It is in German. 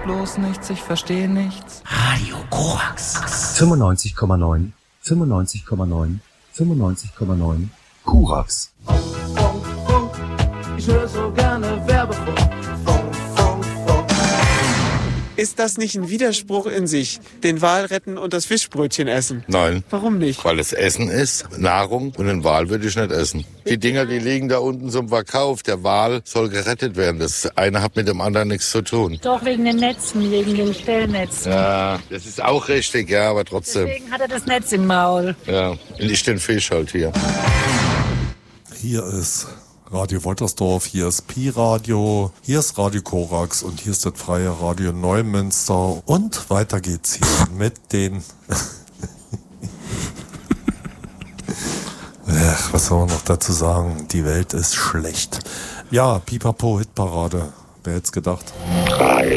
bloß nichts, ich verstehe nichts. Radio Korax. 95,9, 95,9, 95,9. Korax. Funk, Funk, Funk. Ich höre so gerne Werbefunk. Funk, Funk, Funk. Ist das nicht ein Widerspruch in sich, den Wal retten und das Fischbrötchen essen? Nein. Warum nicht? Weil es Essen ist, Nahrung, und den Wal würde ich nicht essen. Die Dinger, die liegen da unten zum Verkauf. Der Wal soll gerettet werden. Das eine hat mit dem anderen nichts zu tun. Doch, wegen den Netzen, wegen den Stellnetzen. Ja, das ist auch richtig, ja, aber trotzdem. Deswegen hat er das Netz im Maul. Ja, und ich den Fisch halt hier. Hier ist Radio Woltersdorf, hier ist Pi-Radio, hier ist Radio Korax und hier ist das freie Radio Neumünster. Und weiter geht's hier mit den... Ach, was soll man noch dazu sagen? Die Welt ist schlecht. Ja, Pipapo Hitparade. Wer hätte es gedacht? 3,